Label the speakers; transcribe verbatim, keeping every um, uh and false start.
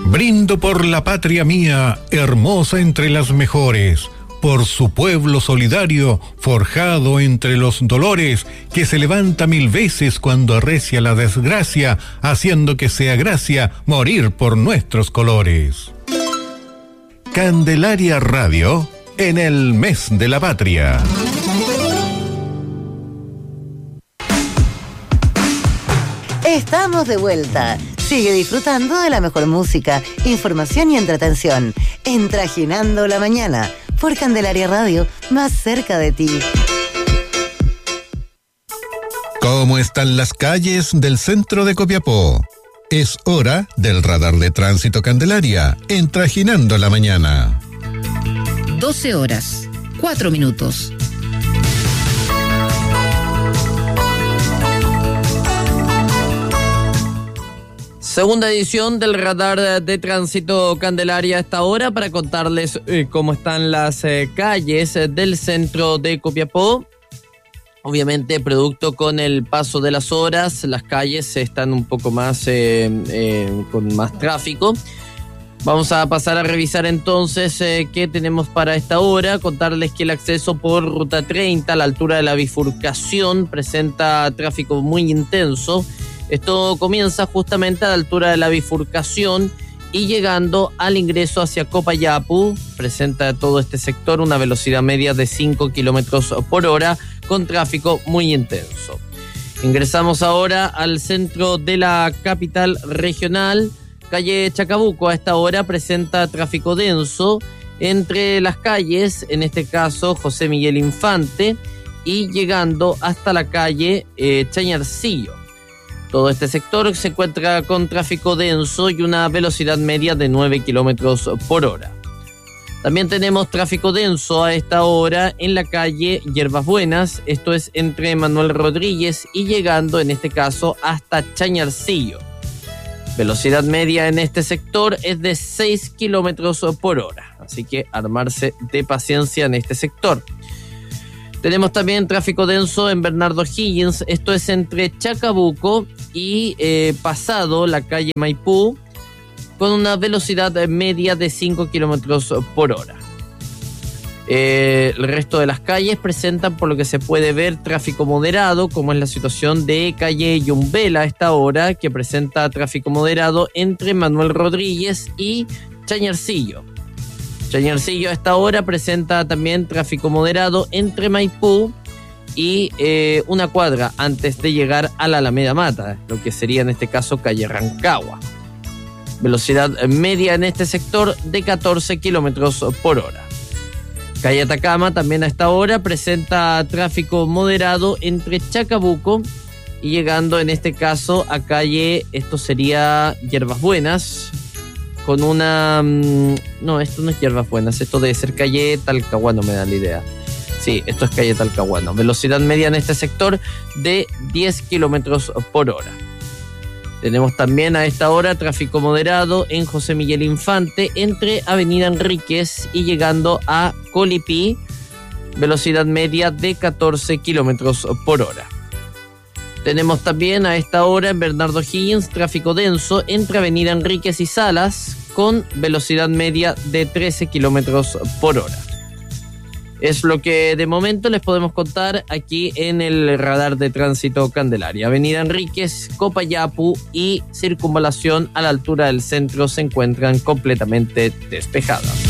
Speaker 1: Brindo por la patria mía, hermosa entre las mejores, por su pueblo solidario, forjado entre los dolores, que se levanta mil veces cuando arrecia la desgracia, haciendo que sea gracia morir por nuestros colores. Candelaria Radio, en el mes de la patria.
Speaker 2: Estamos de vuelta. Sigue disfrutando de la mejor música, información y entretención. En Trajinando la Mañana, por Candelaria Radio, más cerca de ti.
Speaker 1: ¿Cómo están las calles del centro de Copiapó? Es hora del radar de tránsito Candelaria, en Trajinando la Mañana.
Speaker 3: doce horas, cuatro minutos.
Speaker 4: Segunda edición del radar de tránsito Candelaria a esta hora para contarles eh, cómo están las eh, calles eh, del centro de Copiapó. Obviamente, producto con el paso de las horas, las calles están un poco más eh, eh, con más tráfico. Vamos a pasar a revisar entonces eh, qué tenemos para esta hora. Contarles que el acceso por Ruta treinta a la altura de la bifurcación presenta tráfico muy intenso. Esto comienza justamente a la altura de la bifurcación y llegando al ingreso hacia Copayapu, presenta todo este sector una velocidad media de cinco kilómetros por hora con tráfico muy intenso. Ingresamos ahora al centro de la capital regional. Calle Chacabuco a esta hora presenta tráfico denso entre las calles, en este caso José Miguel Infante, y llegando hasta la calle eh, Chañarcillo. Todo este sector se encuentra con tráfico denso y una velocidad media de nueve kilómetros por hora. También tenemos tráfico denso a esta hora en la calle Hierbas Buenas, esto es entre Manuel Rodríguez y llegando en este caso hasta Chañarcillo. Velocidad media en este sector es de seis kilómetros por hora, así que armarse de paciencia en este sector. Tenemos también tráfico denso en Bernardo Higgins, esto es entre Chacabuco y eh, pasado la calle Maipú, con una velocidad media de cinco kilómetros por hora. Eh, el resto de las calles presentan, por lo que se puede ver, tráfico moderado, como es la situación de calle Yumbela a esta hora, que presenta tráfico moderado entre Manuel Rodríguez y Chañarcillo. Chañarcillo a esta hora presenta también tráfico moderado entre Maipú y eh, una cuadra antes de llegar a la Alameda Mata, lo que sería en este caso calle Rancagua. Velocidad media en este sector de catorce kilómetros por hora. Calle Atacama también a esta hora presenta tráfico moderado entre Chacabuco y llegando en este caso a calle, esto sería Hierbas Buenas, con una... No, esto no es Hierbas Buenas, esto debe ser calle Talcahuano, me da la idea. Sí, esto es calle Talcahuano. Velocidad media en este sector de diez kilómetros por hora. Tenemos también a esta hora tráfico moderado en José Miguel Infante entre Avenida Enríquez y llegando a Colipí, velocidad media de catorce kilómetros por hora. Tenemos también a esta hora en Bernardo Higgins tráfico denso entre Avenida Enríquez y Salas con velocidad media de trece kilómetros por hora. Es lo que de momento les podemos contar aquí en el radar de tránsito Candelaria. Avenida Enríquez, Copayapu y Circunvalación a la altura del centro se encuentran completamente despejadas.